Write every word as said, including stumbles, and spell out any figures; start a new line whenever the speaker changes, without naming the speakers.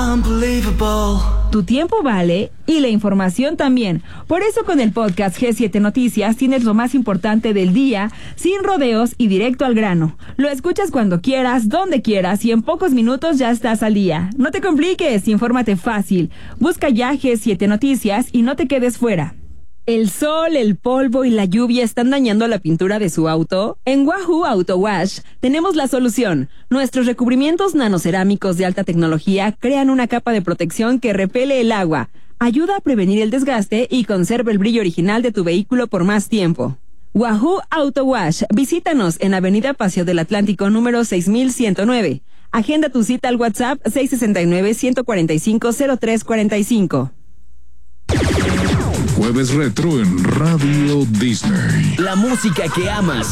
Unbelievable.
Tu tiempo vale y la información también. Por eso con el podcast G siete Noticias tienes lo más importante del día, sin rodeos y directo al grano. Lo escuchas cuando quieras, donde quieras y en pocos minutos ya estás al día. No te compliques, infórmate fácil. Busca ya G siete Noticias y no te quedes fuera. ¿El sol, el polvo y la lluvia están dañando la pintura de su auto? En Wahoo Auto Wash tenemos la solución. Nuestros recubrimientos nanocerámicos de alta tecnología crean una capa de protección que repele el agua, ayuda a prevenir el desgaste y conserva el brillo original de tu vehículo por más tiempo. Wahoo Auto Wash. Visítanos en Avenida Paseo del Atlántico número seis mil ciento nueve. Agenda tu cita al WhatsApp seis seis nueve, uno cuatro cinco, cero tres cuatro cinco.
Jueves Retro en Radio Disney.
La música que amas